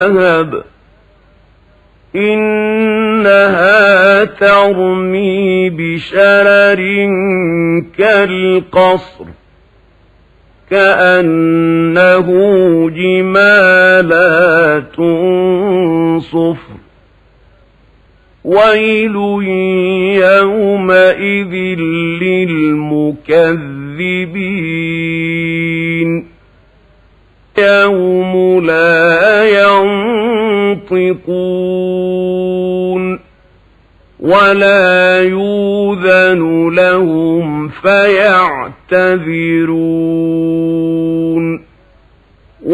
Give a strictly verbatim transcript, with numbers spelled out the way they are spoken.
ذهب إنها ترمي بشرر كالقصر كأنه جمالات صفر ويل يومئذ للمكذبين يوم لا ينطقون ولا يؤذن لهم فيعتذرون